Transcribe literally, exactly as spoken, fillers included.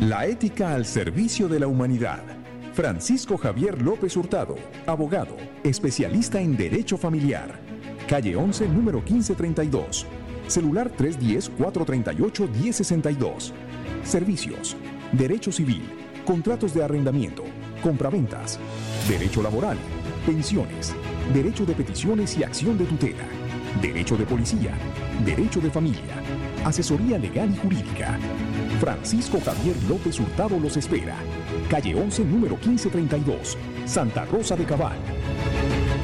La ética al servicio de la humanidad. Francisco Javier López Hurtado, abogado, especialista en Derecho Familiar. Calle once, número quince treinta y dos. Celular tres uno cero, cuatro tres ocho, uno cero seis dos. Servicios: Derecho Civil, contratos de arrendamiento, compraventas, Derecho Laboral, pensiones, Derecho de peticiones y acción de tutela, Derecho de Policía, Derecho de Familia, Asesoría Legal y Jurídica. Francisco Javier López Hurtado los espera. Calle once, número quince treinta y dos, Santa Rosa de Cabal.